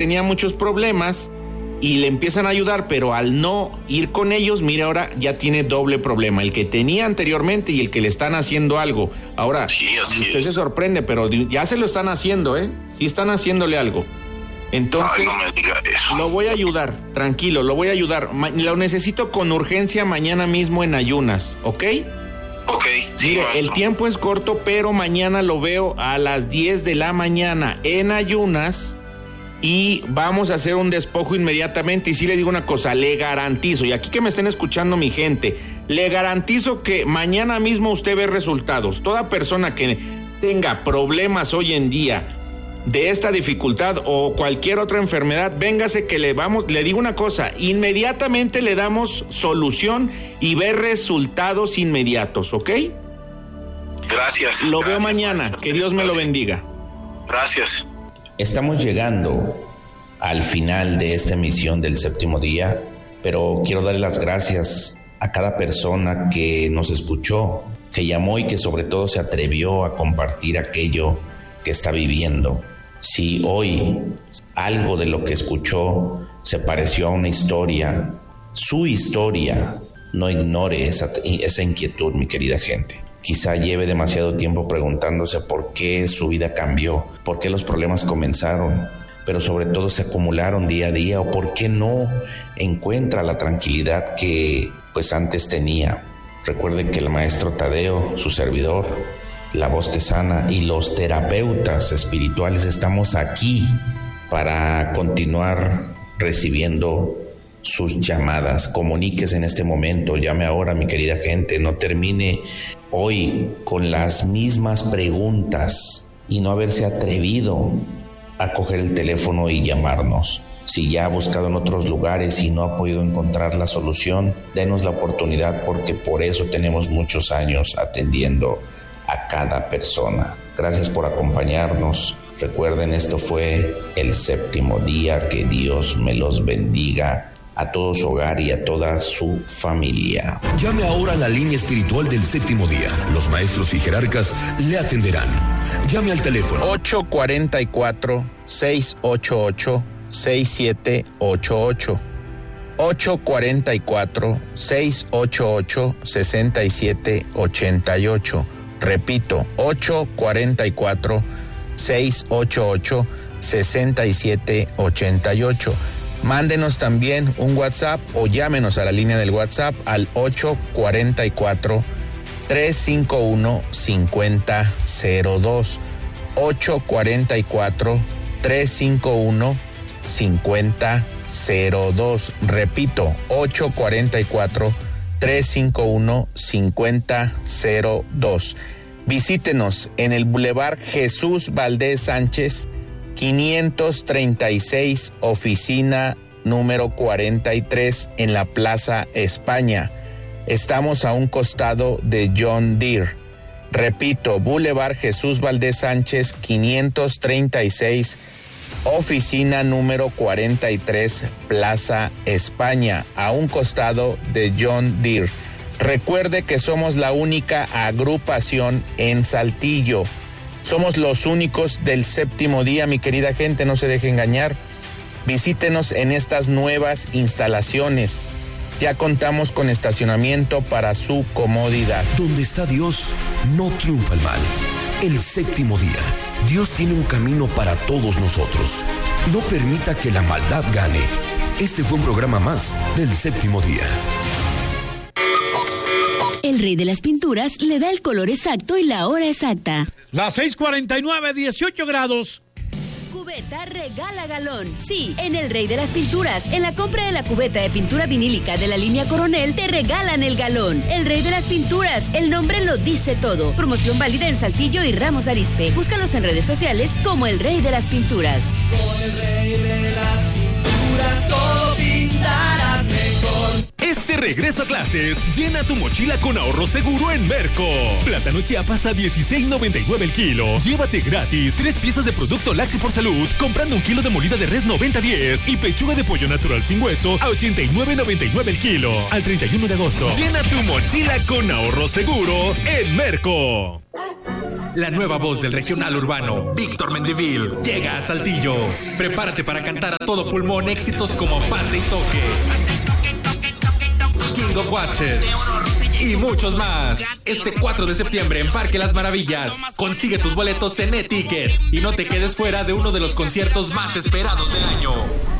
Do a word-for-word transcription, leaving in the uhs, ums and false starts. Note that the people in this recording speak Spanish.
tenía muchos problemas y le empiezan a ayudar, pero al no ir con ellos, mire, ahora ya tiene doble problema, el que tenía anteriormente y el que le están haciendo algo. Ahora, sí, así usted es. se sorprende, pero ya se lo están haciendo, ¿eh? Sí están haciéndole algo. Entonces, Ay, no me diga eso. Lo voy a ayudar, tranquilo, lo voy a ayudar. Ma- lo necesito con urgencia mañana mismo en ayunas, ¿ok? Ok, sí, Mire, maestro. el tiempo es corto, pero mañana lo veo a las diez de la mañana en ayunas y vamos a hacer un despojo inmediatamente. Y sí le digo una cosa, le garantizo, y aquí que me estén escuchando mi gente, le garantizo que mañana mismo usted ve resultados. Toda persona que tenga problemas hoy en día de esta dificultad o cualquier otra enfermedad, véngase que le vamos, le digo una cosa, inmediatamente le damos solución y ve resultados inmediatos, ¿ok? Gracias. Lo gracias, veo mañana, maestro. que Dios me lo Gracias. bendiga. Gracias. Estamos llegando al final de esta emisión del séptimo día, pero quiero darle las gracias a cada persona que nos escuchó, que llamó y que sobre todo se atrevió a compartir aquello que está viviendo. Si hoy algo de lo que escuchó se pareció a una historia, su historia, no ignore esa, esa inquietud, mi querida gente. Quizá lleve demasiado tiempo preguntándose por qué su vida cambió, por qué los problemas comenzaron, pero sobre todo se acumularon día a día, o por qué no encuentra la tranquilidad que pues antes tenía. Recuerde que el maestro Tadeo, su servidor, la voz que sana y los terapeutas espirituales estamos aquí para continuar recibiendo sus llamadas. Comuníquese en este momento, llame ahora, mi querida gente, no termine hoy con las mismas preguntas y no haberse atrevido a coger el teléfono y llamarnos. Si ya ha buscado en otros lugares y no ha podido encontrar la solución, denos la oportunidad, porque por eso tenemos muchos años atendiendo a cada persona. Gracias por acompañarnos. Recuerden, esto fue el séptimo día. Que Dios me los bendiga a todo su hogar y a toda su familia. Llame ahora a la línea espiritual del séptimo día. Los maestros y jerarcas le atenderán. Llame al teléfono ocho cuatro cuatro, seis ocho ocho, seis siete ocho ocho. ocho cuatro cuatro, seis ocho ocho, seis siete ocho ocho. Repito, ocho cuatro cuatro, seis ocho ocho, seis siete ocho ocho. Mándenos también un WhatsApp o llámenos a la línea del WhatsApp al ocho cuatro cuatro, tres cinco uno, cinco cero cero dos. ocho cuatro cuatro, tres cinco uno, cinco cero cero dos. Repito, ocho cuatro cuatro, tres cinco uno, cinco cero cero dos. Visítenos en el Boulevard Jesús Valdés Sánchez, quinientos treinta y seis, oficina número cuarenta y tres, en la Plaza España. Estamos a un costado de John Deere. Repito, Boulevard Jesús Valdés Sánchez, quinientos treinta y seis, oficina número cuarenta y tres, Plaza España, a un costado de John Deere. Recuerde que somos la única agrupación en Saltillo. Somos los únicos del séptimo día, mi querida gente, no se deje engañar. Visítenos en estas nuevas instalaciones. Ya contamos con estacionamiento para su comodidad. Donde está Dios, no triunfa el mal. El séptimo día. Dios tiene un camino para todos nosotros. No permita que la maldad gane. Este fue un programa más del séptimo día. El Rey de las Pinturas le da el color exacto y la hora exacta. Las seis cuarenta y nueve, dieciocho grados. Cubeta regala galón. Sí, en el Rey de las Pinturas, en la compra de la cubeta de pintura vinílica de la línea Coronel, te regalan el galón. El Rey de las Pinturas, el nombre lo dice todo. Promoción válida en Saltillo y Ramos Arizpe. Búscalos en redes sociales como el Rey de las Pinturas. Con el Rey de las Pinturas todo pintarás mejor. Este regreso a clases, llena tu mochila con ahorro seguro en Merco. Plátano Chiapas a dieciséis noventa y nueve el kilo. Llévate gratis tres piezas de producto lácteo por salud comprando un kilo de molida de res noventa diez y pechuga de pollo natural sin hueso a ochenta y nueve noventa y nueve el kilo. Al treinta y uno de agosto. Llena tu mochila con ahorro seguro en Merco. la nueva voz del regional urbano, Víctor Mendivil, llega a Saltillo. Prepárate para cantar a todo pulmón éxitos como Pase y Toque, King of Watches y muchos más. Este cuatro de septiembre en Parque Las Maravillas. Consigue tus boletos en e-ticket y no te quedes fuera de uno de los conciertos más esperados del año.